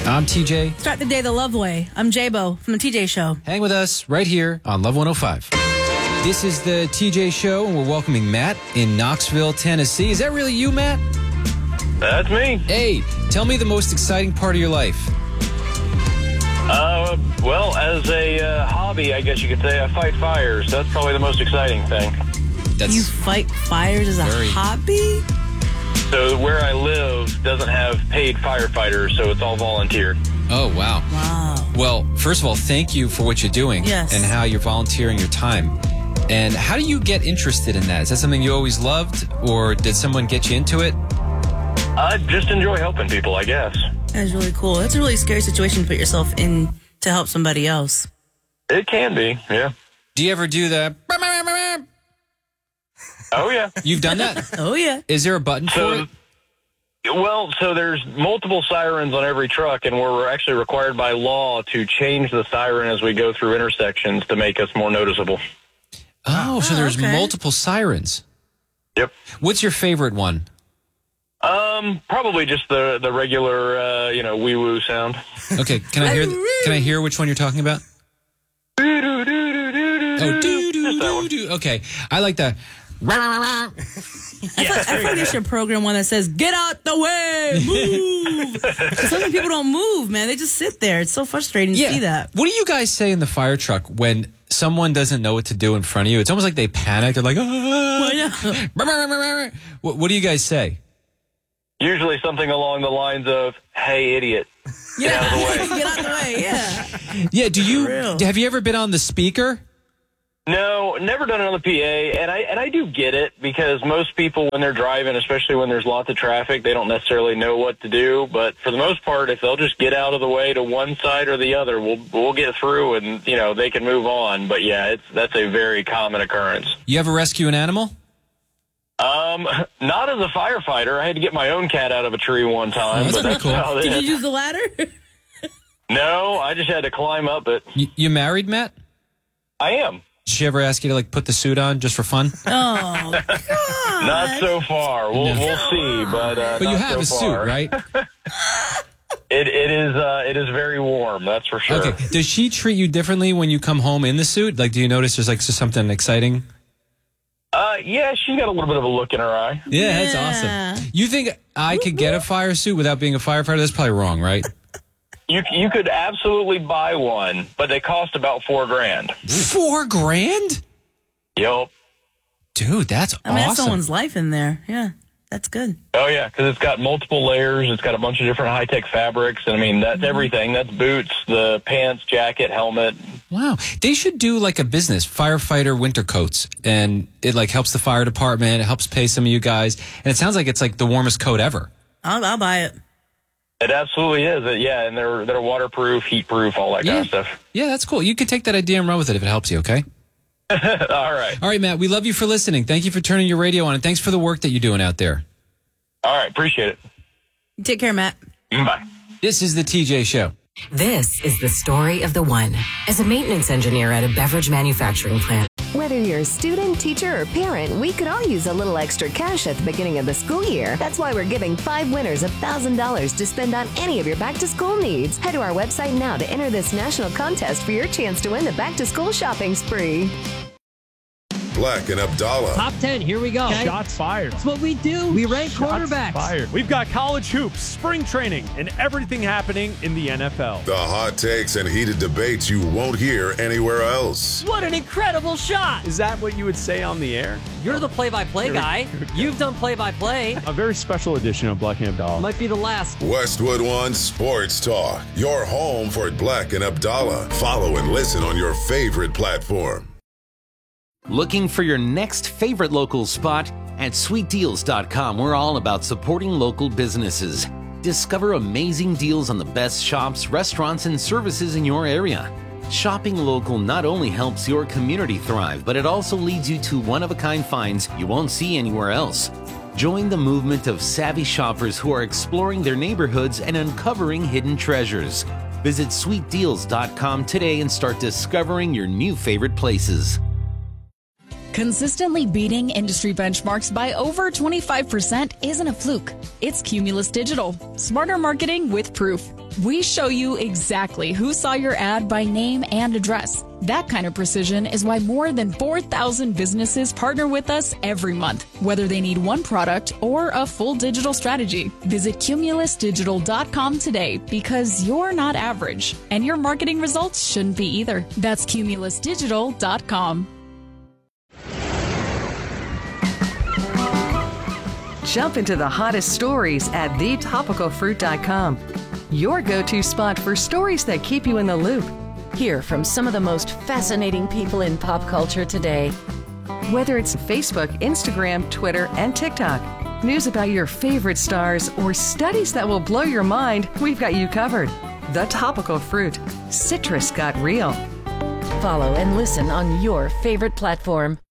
I'm TJ. Start the day the love way. I'm J-Bo from the TJ Show. Hang with us right here on Love 105. This is the TJ Show, and we're welcoming Matt in Knoxville, Tennessee. Is that really you, Matt? That's me. Hey, tell me the most exciting part of your life. Well, as a hobby, I guess you could say, I fight fires. That's probably the most exciting thing. You fight fires as a hobby? So where I live doesn't have paid firefighters, so it's all volunteer. Oh, wow. Wow. Well, first of all, thank you for what you're doing and how you're volunteering your time. And how do you get interested in that? Is that something you always loved, or did someone get you into it? I just enjoy helping people, I guess. That's really cool. That's a really scary situation to put yourself in to help somebody else. It can be, yeah. Do you ever do the... Oh, yeah. You've done that? Oh, yeah. Is there a button for it? Well, so there's multiple sirens on every truck, and we're actually required by law to change the siren as we go through intersections to make us more noticeable. Oh, so there's multiple sirens. Yep. What's your favorite one? Probably just the regular, wee-woo sound. Okay, can I hear which one you're talking about? Oh, do-do-do-do. Okay, I like that. I feel like you should program one that says, get out the way, move. So many people don't move, man. They just sit there. It's so frustrating to see that. What do you guys say in the fire truck when someone doesn't know what to do in front of you? It's almost like they panic. They're like, what do you guys say? Usually something along the lines of, hey, idiot. Get out of the way. Get out of the way, yeah. Yeah, have you ever been on the speaker? No, never done it on the PA, and I do get it, because most people, when they're driving, especially when there's lots of traffic, they don't necessarily know what to do. But for the most part, if they'll just get out of the way to one side or the other, we'll get through, and they can move on. But yeah, that's a very common occurrence. You ever rescue an animal? Not as a firefighter. I had to get my own cat out of a tree one time. Oh, that's pretty cool. Did you use the ladder? No, I just had to climb up it. You married, Matt? I am. Did she ever ask you to put the suit on just for fun? Oh, God. Not so far. We'll see, but you have a suit, right? It is very warm. That's for sure. Okay. Does she treat you differently when you come home in the suit? Do you notice there's just something exciting? Yeah, she's got a little bit of a look in her eye. Yeah, that's awesome. You think I could get a fire suit without being a firefighter? That's probably wrong, right? You could absolutely buy one, but they cost about $4,000. $4,000? Yep. Dude, that's awesome. That's someone's life in there. Yeah, that's good. Oh, yeah, because it's got multiple layers. It's got a bunch of different high-tech fabrics. And, that's everything. That's boots, the pants, jacket, helmet. Wow. They should do a business, firefighter winter coats. And it helps the fire department. It helps pay some of you guys. And it sounds like it's the warmest coat ever. I'll buy it. It absolutely is. Yeah, and they're waterproof, heat-proof, all that kind of stuff. Yeah, that's cool. You can take that idea and run with it if it helps you, okay? All right. All right, Matt, we love you for listening. Thank you for turning your radio on, and thanks for the work that you're doing out there. All right, appreciate it. Take care, Matt. Bye. This is the TJ Show. This is the story of the one. As a maintenance engineer at a beverage manufacturing plant. Whether you're a student, teacher, or parent, we could all use a little extra cash at the beginning of the school year. That's why we're giving 5 winners $1,000 to spend on any of your back-to-school needs. Head to our website now to enter this national contest for your chance to win the back-to-school shopping spree. Black and Abdallah. Top 10, here we go. Okay. Shots fired. That's what we do. We rank quarterbacks. Fired. We've got college hoops, spring training, and everything happening in the NFL. The hot takes and heated debates you won't hear anywhere else. What an incredible shot. Is that what you would say on the air? You're the play-by-play guy. You've done play-by-play. A very special edition of Black and Abdallah. Might be the last. Westwood One Sports Talk. Your home for Black and Abdallah. Follow and listen on your favorite platform. Looking for your next favorite local spot? At sweetdeals.com, we're all about supporting local businesses. Discover amazing deals on the best shops, restaurants, and services in your area. Shopping local not only helps your community thrive, but it also leads you to one-of-a-kind finds you won't see anywhere else. Join the movement of savvy shoppers who are exploring their neighborhoods and uncovering hidden treasures. Visit sweetdeals.com today and start discovering your new favorite places. Consistently beating industry benchmarks by over 25% isn't a fluke. It's Cumulus Digital. Smarter marketing with proof. We show you exactly who saw your ad by name and address. That kind of precision is why more than 4,000 businesses partner with us every month, whether they need one product or a full digital strategy. Visit CumulusDigital.com today because you're not average, and your marketing results shouldn't be either. That's CumulusDigital.com. Jump into the hottest stories at thetopicalfruit.com. Your go-to spot for stories that keep you in the loop. Hear from some of the most fascinating people in pop culture today. Whether it's Facebook, Instagram, Twitter, and TikTok, news about your favorite stars, or studies that will blow your mind, we've got you covered. The Topical Fruit. Citrus got real. Follow and listen on your favorite platform.